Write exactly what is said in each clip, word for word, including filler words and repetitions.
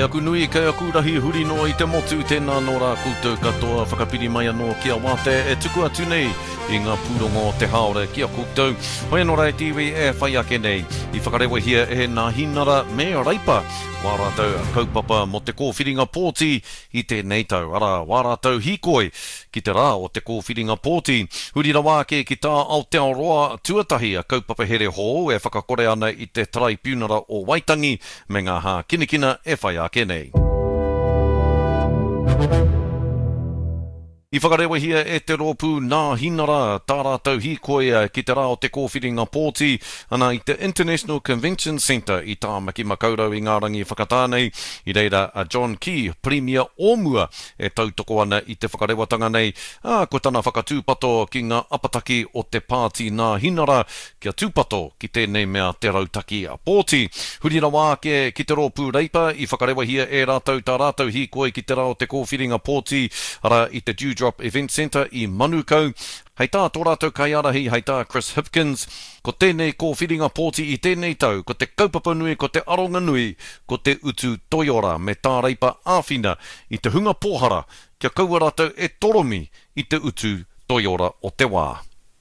Ai aku nui kei aku rahi huri no I te motu tēnā no rā koutou katoa whakapiri mai anō kia wate e tuku atu nei I ngā pūrongo te haore kia koutou. Hoi anō rai tiwi e whai ake nei I whakarewa hia e nā hinara me reipa wā rātou kaupapa mo te kōwhiringa pōti I te neitau. Ara, wā rātou hikoi ki te rā o te kōwhiringa pōti. Huri rawa ke ki tā Aotearoa tuatahi a kaupapa here hō e whakakore ana I te Tribunara o Waitangi me ngā hā kinikina e whai ake nei. I whakarewa hia e te rōpū nā hinara tā rātou hikoia ki te rā o te kōwhiringa pōti ana I te International Convention Centre I tā maki makaurau I ngā rangi whakatānei I reira a John Key, Premier Omua e tautoko ana I te whakarewatanga nei a ko tana whakatūpato ki ngā apataki o te pāti nā hinara kia tūpato ki tēnei mea te rautaki a pōti. Hurira wā ke ki te rōpū reipa I whakarewa hia e rātou tā rātou hikoi ki te rā o te kōwhiringa pōti ara I te Dewdrop Event Centre I Manukau. Hei tā tō rātou kaiarahi, hei tā Chris Hipkins, ko tēnei kōwhiringa pōti I tēnei tau, ko te kaupapa nui, ko te aronga nui, ko te utu toiora me tā reipa āwhina I te hunga pōhara, kia kaua rātou e toromi I te utu toiora o te wā.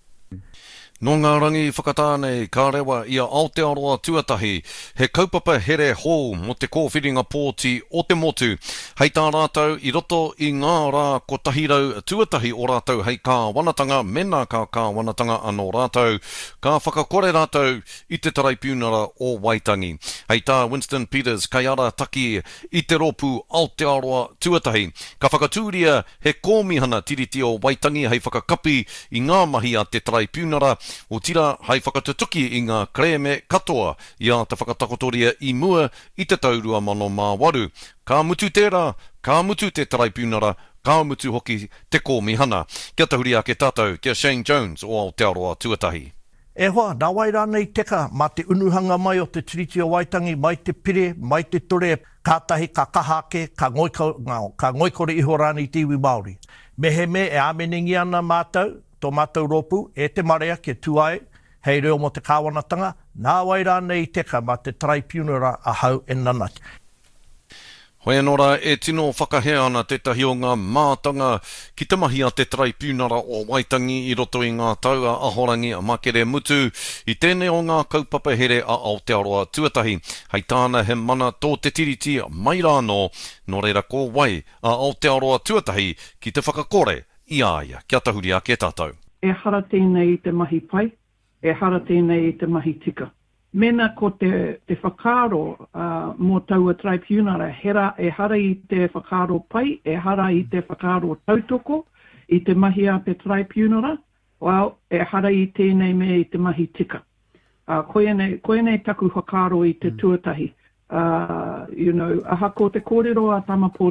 No ngā rangi whakatānei ka rewa I a Aotearoa tuatahi, he kaupapa here hō mo te kōwhiringa pōti o te motu. Hei tā rātou I roto I ngā rā ko tahirau tuatahi o rātou hei kā wanatanga mena kā kā wanatanga anō rātou. Ka whakakore rātou I te Tribunara o Waitangi. Hei tā Winston Peters kai ara taki I te rōpū Aotearoa tuatahi. Ka whakatūria he kōmihana tiriti o Waitangi hei whakakapi I ngā mahi a te Tribunara o tira hei whakatutuki I ngā kreme katoa I a te whakatakotoria I mua I te taurua mano mā waru. Ka mutu tērā, ka mutu te Tribunara, ka mutu hoki te kōmihana. Kia tahuri ake tātou, kia Shane Jones o Aotearoa tuatahi. E hoa, nā wai rānei teka, mā te unuhanga mai o te tiriti o Waitangi, mai te pire, mai te tore, kātahi, ka kahake, ka ngoiko, ngao, ka ngoikore iho rānei tiwi Māori. Me he me e ameningi ana mātou, tō mātou rōpū, e te marea ke tuai, hei reo mo te kāwanatanga, nā wai rānei teka mā te Tribunara a hau e nanaki. Hoi anōra e tino whakahea ana tētahi o ngā mātanga ki te mahi a te Tribunara o Waitangi I roto I ngā taua ahorangi a makere mutu I tēnei o ngā kaupapa here a Aotearoa tuatahi. Hei tāna he mana tō te tiriti mai rāno no reira ko wai a Aotearoa tuatahi ki te whakakore I aia. Kia tahuri ake tātou. E hara tēnei I te mahi pai, e hara tēnei I te mahi tika. Mena ko te, te whakaro uh, mō taua Tribunara, hera e hara I te whakaro pai, e hara I te whakaro tautoko, I te mahi a te Tribunara, well, e hara I tēnei me I te mahi tika. Uh, koe nei, koe nei taku whakaro I te tuatahi. Uh, you know, aha ko te kōrero a tama pō